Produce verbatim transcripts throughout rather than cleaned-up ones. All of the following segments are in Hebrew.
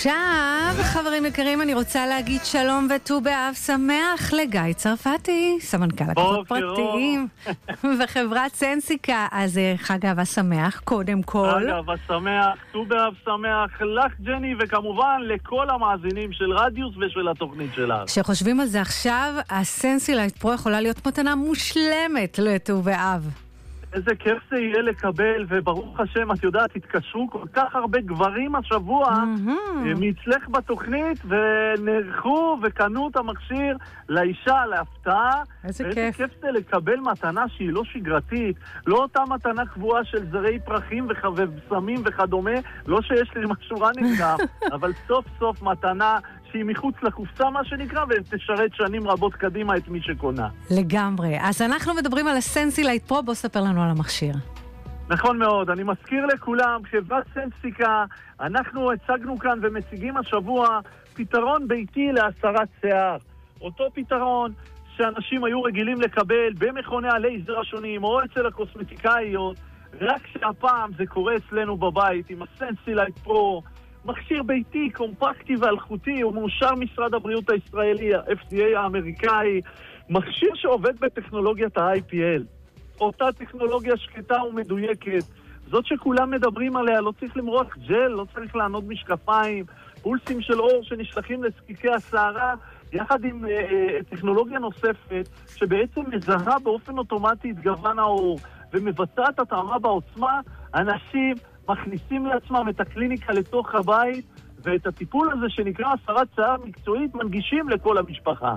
עכשיו, חברים יקרים, אני רוצה להגיד שלום וט"ו באב שמח לגיא צרפתי, סמנכ"ל לקוחות פרטיים וחברת סנסיקה. אז חג אהבה שמח, קודם כל. חג אהבה שמח, ט"ו באב שמח לך ג'ני, וכמובן לכל המאזינים של רדיוס ושל התוכנית שלך. שחושבים על זה עכשיו, הסנסילייט פרו יכולה להיות מתנה מושלמת לט"ו באב. איזה כיף זה יהיה לקבל, וברוך השם, את יודעת, התקשרו כל כך הרבה גברים השבוע mm-hmm. מצלח בתוכנית, ונערכו וקנו את המכשיר לאישה, להפתעה. איזה ואיזה כיף. כיף זה לקבל מתנה שהיא לא שגרתית, לא אותה מתנה קבועה של זרי פרחים וחבסמים וכדומה, לא שיש לי משהו רע נגדם, אבל סוף סוף מתנה שהיא מחוץ לקופסה, מה שנקרא, ותשרת שנים רבות קדימה את מי שקונה. לגמרי. אז אנחנו מדברים על הסנסילייט פרו, בוא ספר לנו על המכשיר. נכון מאוד. אני מזכיר לכולם, חברת סנסיקה, אנחנו הצגנו כאן ומציגים השבוע פתרון ביתי להסרת שיער. אותו פתרון שאנשים היו רגילים לקבל במכוני הלייזר השונים או אצל הקוסמטיקאיות, רק שהפעם זה קורה אצלנו בבית עם הסנסילייט פרו, מכשיר ביתי, קומפקטי ואלחוטי, הוא מאושר משרד הבריאות הישראלי, ה-אף די איי האמריקאי, מכשיר שעובד בטכנולוגיית ה-איי פי אל. אותה טכנולוגיה שקטה ומדויקת, זאת שכולם מדברים עליה, לא צריך למרוח ג'ל, לא צריך לענוד משקפיים, פולסים של אור שנשלחים לזקיקי השערה, יחד עם אה, טכנולוגיה נוספת שבעצם מזהה באופן אוטומטי את גוון האור ומבצעת התאמה בעוצמה. אנשים מכניסים לעצמם את הקליניקה לתוך הבית, ואת הטיפול הזה שנקרא הסרת שיער מקצועית מנגישים לכל המשפחה.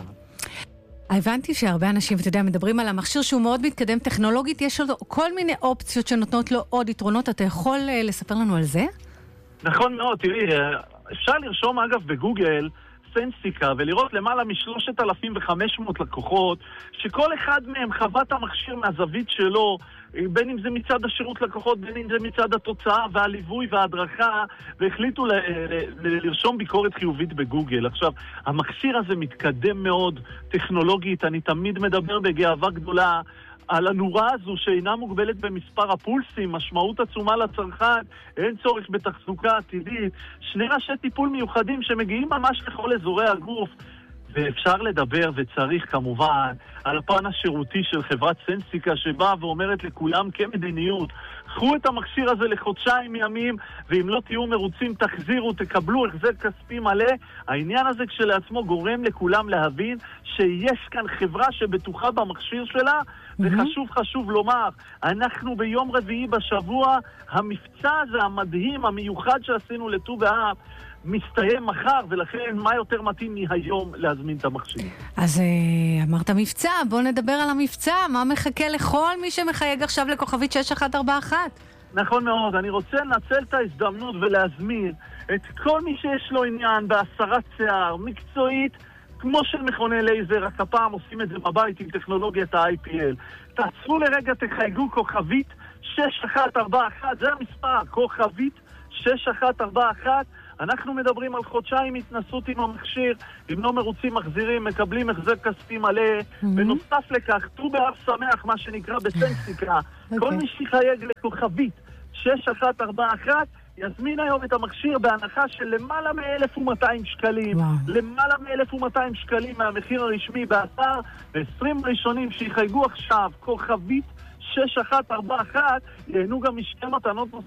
הבנתי שהרבה אנשים, אתה יודע, מדברים על המכשיר שהוא מאוד מתקדם טכנולוגית, יש לו כל מיני אופציות שנותנות לו עוד יתרונות. אתה יכול לספר לנו על זה? נכון מאוד, תראי, אפשר לרשום אגב בגוגל סנסיקה ולראות למעלה מ-שלושת אלפים וחמש מאות לקוחות, שכל אחד מהם חווה את המכשיר מהזווית שלו, בין אם זה מצד השירות לקוחות, בין אם זה מצד התוצאה והליווי וההדרכה, והחליטו ל- ל- ל- לרשום ביקורת חיובית בגוגל. עכשיו, המכשיר הזה מתקדם מאוד טכנולוגית, אני תמיד מדבר בגאווה גדולה על הנורה הזו שאינה מוגבלת במספר הפולסים, משמעות עצומה לצרכן, אין צורך בתחזוקה עתידית, שני ראשי טיפול מיוחדים שמגיעים ממש לכל אזורי הגוף, ואפשר לדבר וצריך כמובן על הפן השירותי של חברת סנסיקה שבאה ואומרת לכולם כמדיניות, קחו את המכשיר הזה לחודשיים ימים, ואם לא תהיו מרוצים תחזירו, תקבלו החזר כספי מלא. העניין הזה כשלעצמו גורם לכולם להבין שיש כאן חברה שבטוחה במכשיר שלה, וחשוב חשוב לומר, אנחנו ביום רביעי בשבוע, המבצע הזה המדהים, המיוחד שעשינו לט"ו באב, מסתיים מחר, ולכן מה יותר מתאים מהיום להזמין את המכשיר. אז אמרת מבצע, בוא נדבר על המבצע, מה מחכה לכל מי שמחייג עכשיו לכוכבית שש אחת ארבע אחת? נכון מאוד, אני רוצה לנצל את ההזדמנות ולהזמין את כל מי שיש לו עניין בהסרת שיער מקצועית, כמו של מכוני לייזר, רק הפעם עושים את זה בבית עם טכנולוגיית ה-איי פי אל. תעצרו לרגע, תחייגו כוכבית שש אחת ארבע אחת, זה המספר, כוכבית שש אחת ארבע אחת. אנחנו מדברים על חודשיים התנסות עם המכשיר, אם לא מרוצים מחזירים, מקבלים החזר כספי מלא, ונוסף לכך, ט"ו באב שמח, מה שנקרא בסנסיקה. כל מי שיחייג לכוכבית שש אחת ארבע אחת, יזמין היום את המכשיר בהנחה של למעלה מ-אלף ומאתיים שקלים, למעלה מ-אלף ומאתיים שקלים מהמחיר הרשמי באתר, ו-עשרים ראשונים שיחייגו עכשיו, כוכבית שש אחת ארבע אחת, יהנו גם משתי מתנות